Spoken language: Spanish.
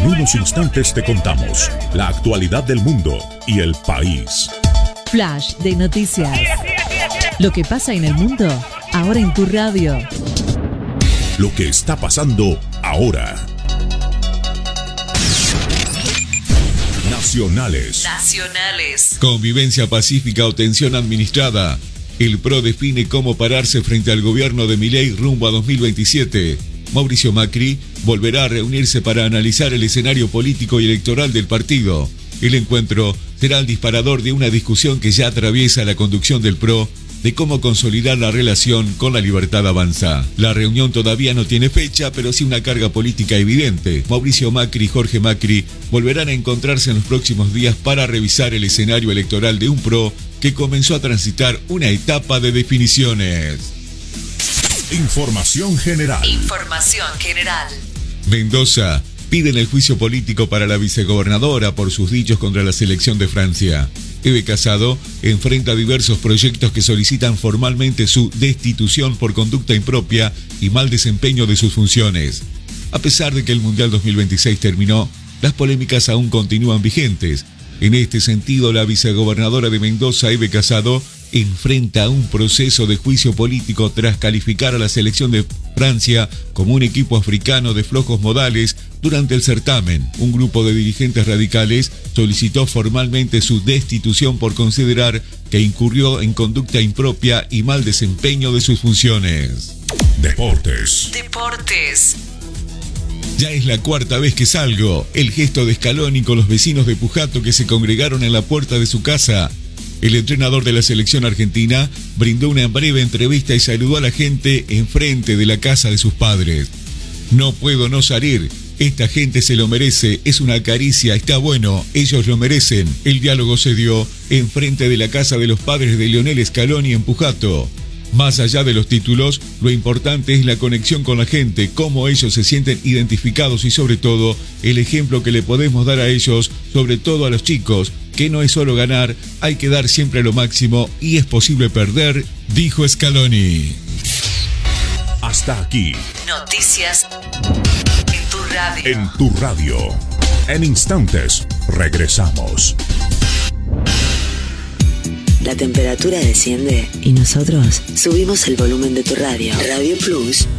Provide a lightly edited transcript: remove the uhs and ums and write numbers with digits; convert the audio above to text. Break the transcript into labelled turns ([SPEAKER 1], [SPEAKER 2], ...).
[SPEAKER 1] unos instantes te contamos la actualidad del mundo y el país.
[SPEAKER 2] Flash de noticias. Lo que pasa en el mundo, ahora en tu radio.
[SPEAKER 1] Lo que está pasando ahora. Nacionales.
[SPEAKER 3] Convivencia pacífica o tensión administrada. El PRO define cómo pararse frente al gobierno de Milei rumbo a 2027. Mauricio Macri volverá a reunirse para analizar el escenario político y electoral del partido. El encuentro será el disparador de una discusión que ya atraviesa la conducción del PRO de cómo consolidar la relación con La Libertad Avanza. La reunión todavía no tiene fecha, pero sí una carga política evidente. Mauricio Macri y Jorge Macri volverán a encontrarse en los próximos días para revisar el escenario electoral de un PRO que comenzó a transitar una etapa de definiciones.
[SPEAKER 1] Información general.
[SPEAKER 3] Mendoza piden el juicio político para la vicegobernadora por sus dichos contra la selección de Francia. Eve Casado enfrenta diversos proyectos que solicitan formalmente su destitución por conducta impropia y mal desempeño de sus funciones. A pesar de que el Mundial 2026 terminó, las polémicas aún continúan vigentes. En este sentido, la vicegobernadora de Mendoza, Eve Casado, enfrenta un proceso de juicio político tras calificar a la selección de Francia como un equipo africano de flojos modales durante el certamen. Un grupo de dirigentes radicales solicitó formalmente su destitución por considerar que incurrió en conducta impropia y mal desempeño de sus funciones.
[SPEAKER 1] Deportes.
[SPEAKER 3] Ya es la cuarta vez que salgo. El gesto de Scaloni con los vecinos de Pujato que se congregaron en la puerta de su casa. El entrenador de la selección argentina brindó una breve entrevista y saludó a la gente enfrente de la casa de sus padres. No puedo no salir. Esta gente se lo merece, es una caricia, está bueno, ellos lo merecen. El diálogo se dio enfrente de la casa de los padres de Lionel Scaloni en Pujato. Más allá de los títulos, lo importante es la conexión con la gente, cómo ellos se sienten identificados y sobre todo, el ejemplo que le podemos dar a ellos, sobre todo a los chicos, que no es solo ganar, hay que dar siempre lo máximo y es posible perder, dijo Scaloni.
[SPEAKER 1] Hasta aquí.
[SPEAKER 2] Noticias en tu radio.
[SPEAKER 1] En tu radio. En instantes, regresamos.
[SPEAKER 4] La temperatura desciende y nosotros subimos el volumen de tu radio. Radio Plus